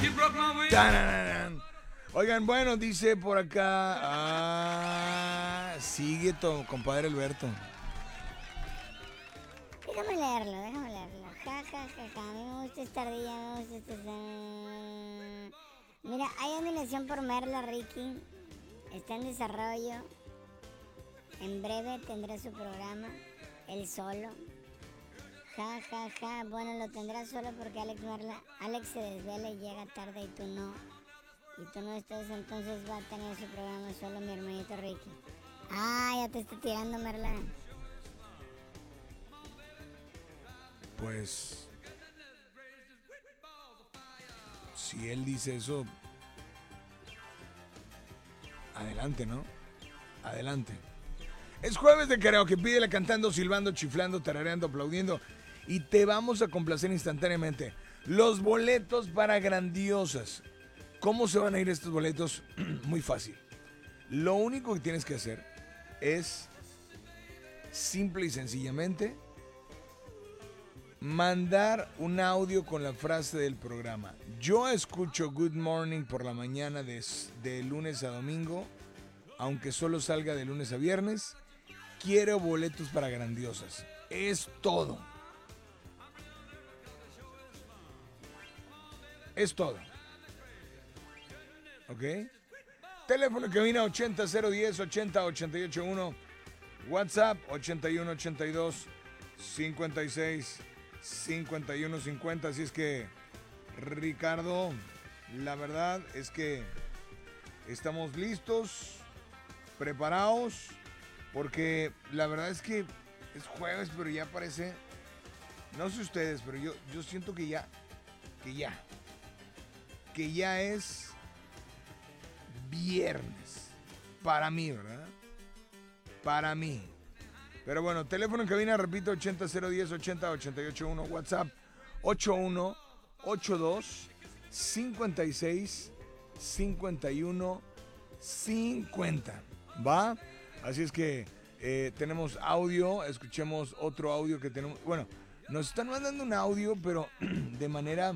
Tararán. Oigan, bueno, dice por acá. Sigue compadre Alberto. Déjame leerlo. Ja, ja, ja, ja. A mí me gusta esta ardilla, me gusta esta... Mira, hay animación por Merla, Ricky. Está en desarrollo. En breve tendrá su programa. Él solo. Ja, ja, ja. Bueno, lo tendrá solo porque Alex se desvela y llega tarde y tú no. Y tú no estás, entonces va a tener su programa solo mi hermanito Ricky. Ya te está tirando, Merla. Pues, si él dice eso, adelante, ¿no? Adelante. Es jueves de karaoke, pídele cantando, silbando, chiflando, tarareando, aplaudiendo y te vamos a complacer instantáneamente. Los boletos para Grandiosas. ¿Cómo se van a ir estos boletos? Muy fácil. Lo único que tienes que hacer es simple y sencillamente mandar un audio con la frase del programa. Yo escucho Good Morning por la mañana de lunes a domingo, aunque solo salga de lunes a viernes. Quiero boletos para Grandiosas. Es todo. Es todo. ¿Ok? Teléfono que viene 80-010 80-881. WhatsApp 81-82-56-51-50. Así es que, Ricardo, la verdad es que estamos listos, preparados, porque la verdad es que es jueves, pero ya parece, no sé ustedes, pero yo siento que ya es viernes. Para mí, ¿verdad? Para mí. Pero bueno, teléfono en cabina, repito, 80-010 80-881, WhatsApp 81-82-56-51-50. ¿Va? Así es que tenemos audio, escuchemos otro audio que tenemos. Bueno, nos están mandando un audio, pero de manera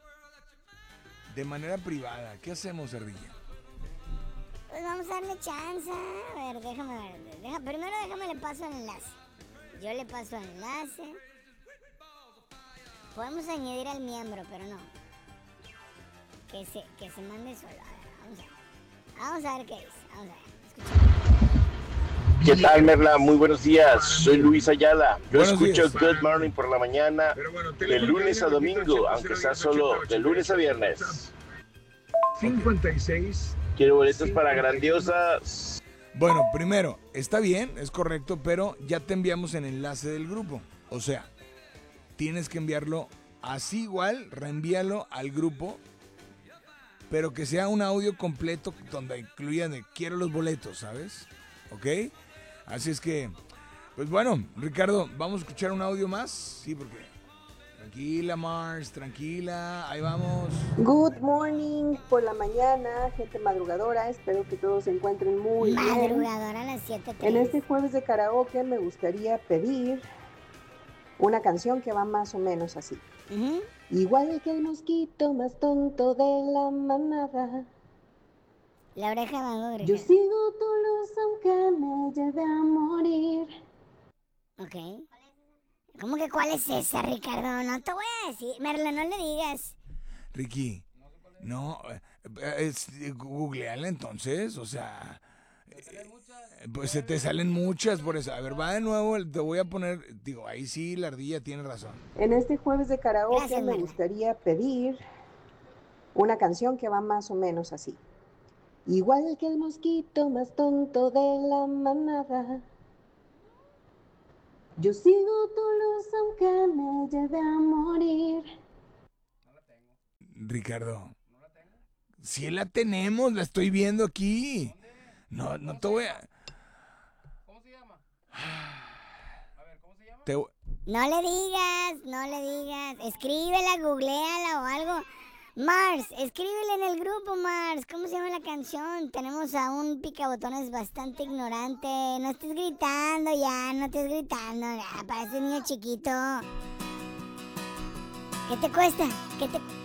privada. ¿Qué hacemos, Ardilla? Pues vamos a darle chance. A ver, déjame ver. Primero le paso el enlace. Yo le paso el enlace. Podemos añadir al miembro, pero no. Que se mande solo. A ver, vamos a ver qué dice. Vamos a ver. Escuchemos. ¿Qué tal, Merla? Muy buenos días. Soy Luis Ayala. Yo Buenos escucho días. Good Morning por la mañana de lunes a domingo, aunque sea solo de lunes a viernes. 56. Quiero boletos para Grandiosas. Bueno, primero, está bien, es correcto, pero ya te enviamos el enlace del grupo. O sea, tienes que enviarlo así igual, reenvíalo al grupo, pero que sea un audio completo donde incluya de quiero los boletos, ¿sabes? ¿Ok? Así es que, pues bueno, Ricardo, ¿vamos a escuchar un audio más? Sí, porque... Tranquila, Mars, tranquila, ahí vamos. Good morning por la mañana, gente madrugadora, espero que todos se encuentren muy bien. Madrugadora a las 7:30. En este jueves de karaoke me gustaría pedir una canción que va más o menos así. Igual que el mosquito más tonto de la manada. La oreja de Van Gogh. Yo sigo tu luz aunque me lleve a morir. Ok. ¿Cómo que cuál es esa, Ricardo? No te voy a decir. Merla, no le digas. Ricky, no, googleala entonces, o sea, pues se te salen muchas por eso. A ver, va de nuevo, te voy a poner, digo, ahí sí la ardilla tiene razón. En este jueves de karaoke Gracias, me Merla. gustaría pedir una canción que va más o menos así. Igual que el mosquito más tonto de la manada. Yo sigo tu luz aunque me lleve a morir. Ricardo, sí la tenemos, la estoy viendo aquí. No te voy a... ¿Cómo se llama? A ver, ¿cómo se llama? No le digas. Escríbela, googleala o algo. Mars, escríbele en el grupo, Mars. ¿Cómo se llama la canción? Tenemos a un picabotones bastante ignorante. No estés gritando ya, pareces niño chiquito. ¿Qué te cuesta?